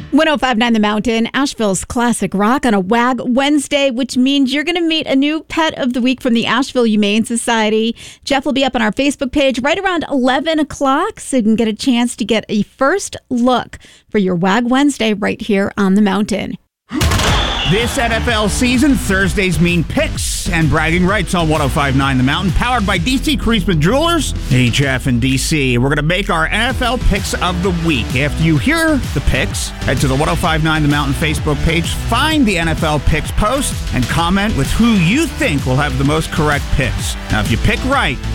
1059 The Mountain, Asheville's classic rock on a WAG Wednesday, which means you're going to meet a new pet of the week from the Asheville Humane Society. Jeff will be up on our Facebook page right around 11 o'clock, so you can get a chance to get a first look for your WAG Wednesday right here on The Mountain. This NFL season, Thursdays mean picks and bragging rights on 1059 The Mountain, powered by DC Creasman Jewelers, HF and DC. We're going to make our NFL picks of the week. After you hear the picks, head to the 1059 The Mountain Facebook page, find the NFL picks post, and comment with who you think will have the most correct picks. Now, if you pick right,